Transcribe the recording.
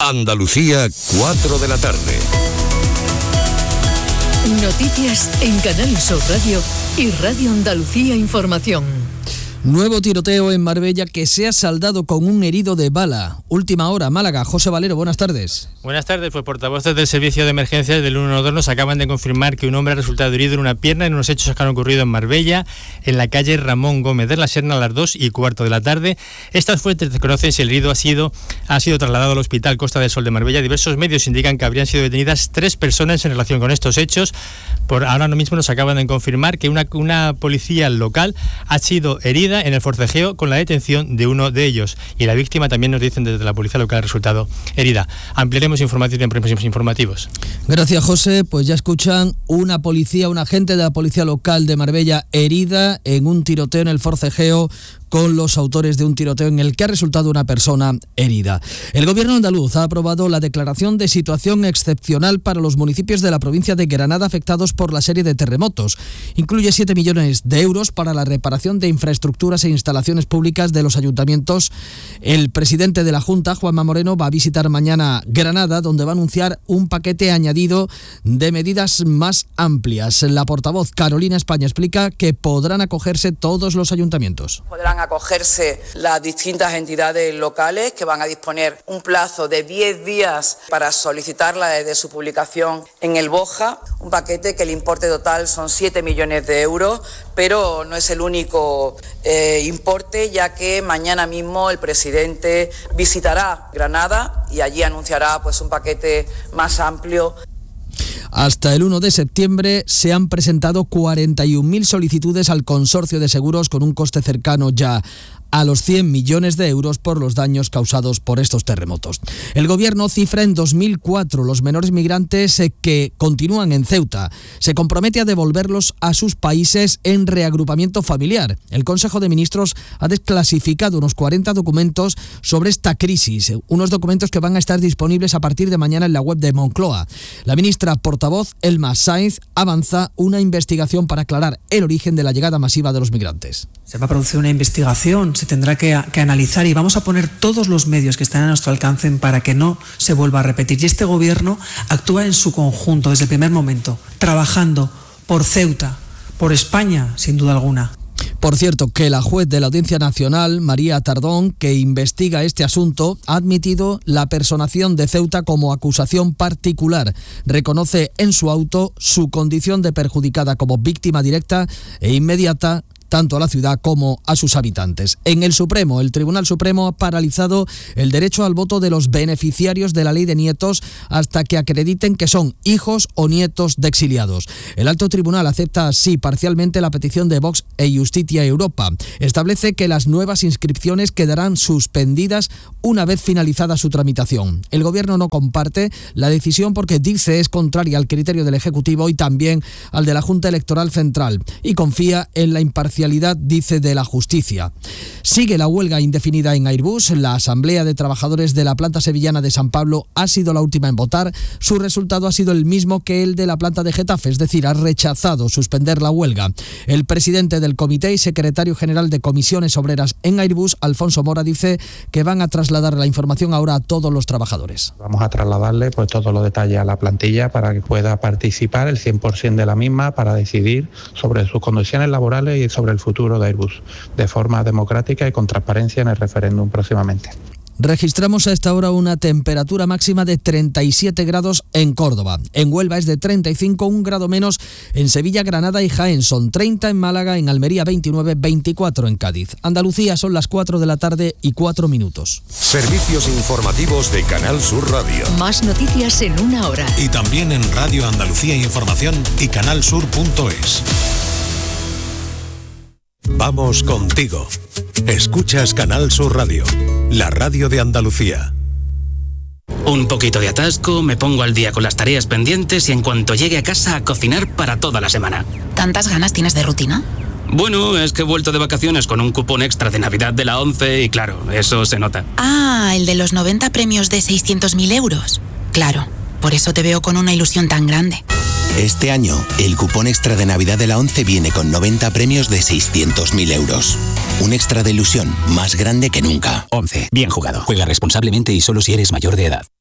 Andalucía, 4 de la tarde. Noticias en Canal Sur Radio y Radio Andalucía Información. Nuevo tiroteo en Marbella que se ha saldado con un herido de bala. Última hora, Málaga. José Valero, buenas tardes. Buenas tardes, pues portavoces del Servicio de Emergencias del 112 nos acaban de confirmar que un hombre ha resultado herido en una pierna en unos hechos que han ocurrido en Marbella, en la calle Ramón Gómez de la Serna, a las 2:15 de la tarde. Estas fuentes desconocen si el herido ha sido trasladado al Hospital Costa del Sol de Marbella. Diversos medios indican que habrían sido detenidas 3 personas en relación con estos hechos. Por ahora mismo nos acaban de confirmar que una policía local ha sido herida en el forcejeo con la detención de uno de ellos. Y la víctima también nos dicen desde la policía local ha resultado herida. Ampliaremos información en próximos informativos. Gracias, José. Pues ya escuchan, un agente de la policía local de Marbella herida en un tiroteo en el forcejeo con los autores de un tiroteo en el que ha resultado una persona herida. El gobierno andaluz ha aprobado la declaración de situación excepcional para los municipios de la provincia de Granada afectados por la serie de terremotos. Incluye 7 millones de euros para la reparación de infraestructuras e instalaciones públicas de los ayuntamientos. El presidente de la Junta, Juanma Moreno, va a visitar mañana Granada, donde va a anunciar un paquete añadido de medidas más amplias. La portavoz Carolina España explica que podrán acogerse todos los ayuntamientos. Podrán acogerse las distintas entidades locales, que van a disponer un plazo de 10 días para solicitarla desde su publicación en el BOJA, un paquete que el importe total son 7 millones de euros, pero no es el único importe, ya que mañana mismo el presidente visitará Granada y allí anunciará pues un paquete más amplio. Hasta el 1 de septiembre se han presentado 41.000 solicitudes al consorcio de seguros con un coste cercano ya a los 100 millones de euros por los daños causados por estos terremotos. El gobierno cifra en 2004 los menores migrantes que continúan en Ceuta. Se compromete a devolverlos a sus países en reagrupamiento familiar. El Consejo de Ministros ha desclasificado unos 40 documentos sobre esta crisis, unos documentos que van a estar disponibles a partir de mañana en la web de Moncloa. La ministra portavoz, Elma Sainz, avanza una investigación para aclarar el origen de la llegada masiva de los migrantes. Se va a producir una investigación, se tendrá que analizar y vamos a poner todos los medios que están a nuestro alcance para que no se vuelva a repetir. Y este gobierno actúa en su conjunto desde el primer momento, trabajando por Ceuta, por España, sin duda alguna. Por cierto, que la juez de la Audiencia Nacional, María Tardón, que investiga este asunto, ha admitido la personación de Ceuta como acusación particular. Reconoce en su auto su condición de perjudicada como víctima directa e inmediata tanto a la ciudad como a sus habitantes. En el Supremo, el Tribunal Supremo ha paralizado el derecho al voto de los beneficiarios de la ley de nietos hasta que acrediten que son hijos o nietos de exiliados. El Alto Tribunal acepta así parcialmente la petición de Vox e Justicia Europa. Establece que las nuevas inscripciones quedarán suspendidas una vez finalizada su tramitación. El Gobierno no comparte la decisión porque dice es contraria al criterio del Ejecutivo y también al de la Junta Electoral Central y confía en la imparcialidad, dice, de la justicia. Sigue la huelga indefinida en Airbus. La Asamblea de Trabajadores de la planta sevillana de San Pablo ha sido la última en votar. Su resultado ha sido el mismo que el de la planta de Getafe, es decir, ha rechazado suspender la huelga. El presidente del comité y secretario general de Comisiones Obreras en Airbus, Alfonso Mora, dice que van a trasladar la información ahora a todos los trabajadores. Vamos a trasladarle pues todos los detalles a la plantilla para que pueda participar el 100% de la misma para decidir sobre sus condiciones laborales y sobre el futuro de Airbus, de forma democrática y con transparencia en el referéndum próximamente. Registramos a esta hora una temperatura máxima de 37 grados en Córdoba. En Huelva es de 35, un grado menos en Sevilla, Granada y Jaén. Son 30 en Málaga, en Almería 29, 24 en Cádiz. Andalucía son las 4 de la tarde y 4 minutos. Servicios informativos de Canal Sur Radio. Más noticias en una hora. Y también en Radio Andalucía Información y canalsur.es. Vamos contigo. Escuchas Canal Sur Radio, la radio de Andalucía. Un poquito de atasco, me pongo al día con las tareas pendientes y en cuanto llegue a casa a cocinar para toda la semana. ¿Tantas ganas tienes de rutina? Bueno, es que he vuelto de vacaciones con un cupón extra de Navidad de la 11 y claro, eso se nota. Ah, el de los 90 premios de 600.000 euros. Claro, por eso te veo con una ilusión tan grande. Este año, el cupón extra de Navidad de la 11 viene con 90 premios de 600.000 euros. Un extra de ilusión más grande que nunca. 11. Bien jugado. Juega responsablemente y solo si eres mayor de edad.